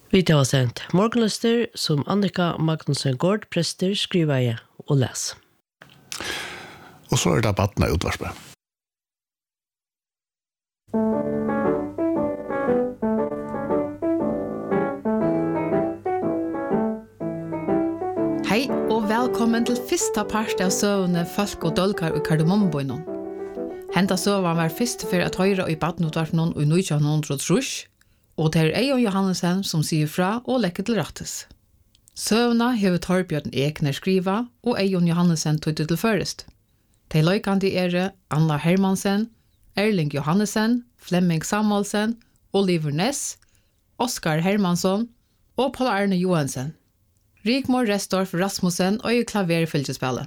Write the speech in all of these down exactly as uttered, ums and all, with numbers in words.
Vi tar sendt morgenlister som Annika Magnussen Gård, prester, skriver jeg og les. Og så er det debatten av utvarspe. Hei, og velkommen til første part av søvnene Folk og Dolkar og Kardemommebøynen. Henta søvn var første for at høyre i badnutvarpen og i nitjan hundre og trus, og det er Eion Johannesen som sier fra og lekker til rattes. Søvna hever Torbjørn Ekner skriva, og Eion Johannesen tog det til først. De løykande er Anna Hermansen, Erling Johannesen, Flemming Samuelsen, Oliver Ness, Oskar Hermansson og Paul Arne Johansen. Rigmor Restorff Rasmussen og i klaverfylgespillet.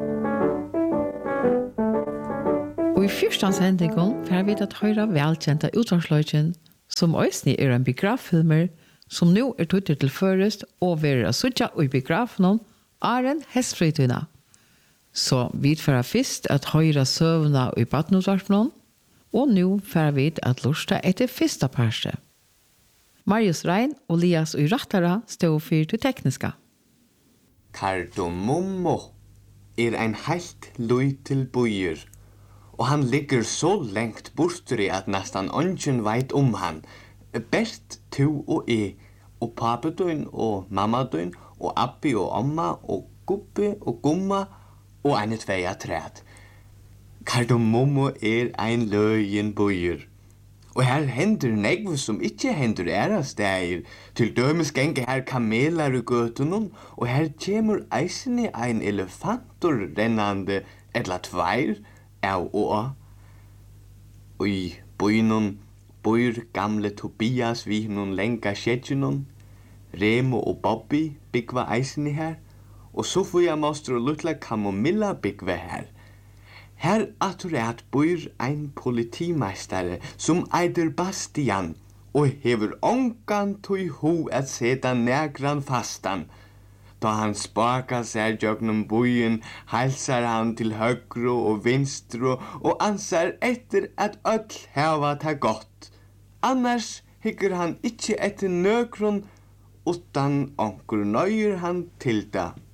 Og i fyrstans hendingen får vi at høyre velkjente utvarsløyken som også er en biograffilmer som nå er tøttet til først og være suttja og i biografen er en hestfritøyna. Så vi får først at høyre søvna og i badnutvarpen og nå får vi at lusta etter første parste. Marius Rein og Lias og Rattara stod for det tekniske. Kardemommo er en helt løytil bøyer, og han ligger så lengt bortri at nestan ingen veit om han. Bert to og e, og papedøyn og mammadøyn, og abbi og omma, og gubbi og gumma, og en tveia træt. Kardemommo er ein løyen bøyer. Og her hender negv som ikke hender æra stægir. Til dømes genge her kamelar i gøtunum, og her kjemur eisini ein elefantur rennande, etla tveir, av og av. Og i bøynun bøyr gamle Tobias vi hinun lenga skjedjunun, Remo og Bobby byggva eisini her, og Sofia Moster og Lutla Kamomilla byggva her. Her atturat bor ein politimeistare som eider Bastian og hever ongan tui hu at seta negran fastan. Da han spaka seg jøgnum byen, halsar han til høgru og vinstru og ansar etter at öll heva ta gott. Annars hyggur han ikkje etter nøgrun utan onkur nøyer han til det.